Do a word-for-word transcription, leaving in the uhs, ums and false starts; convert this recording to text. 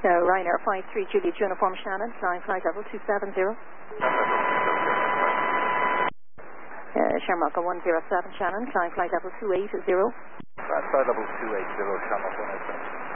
So Ryanair five three Juliet Uniform Shannon, flying flight level two seven zero. Uh, Shamrock one zero seven Shannon, flying flight level two eight zero. Flight level two eight zero, Shamrock one eight zero.